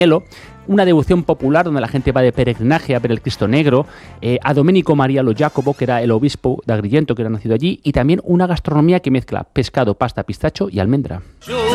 una devoción popular donde la gente va de peregrinaje a ver el Cristo Negro, a Domenico Maria Lo Jacopo, que era el obispo de Agrigento, que era nacido allí, y también una gastronomía que mezcla pescado, pasta, pistacho y almendra.